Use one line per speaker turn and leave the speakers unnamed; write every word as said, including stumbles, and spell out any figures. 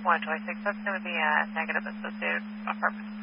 one twenty-six, that's going to be a negative associated apartment.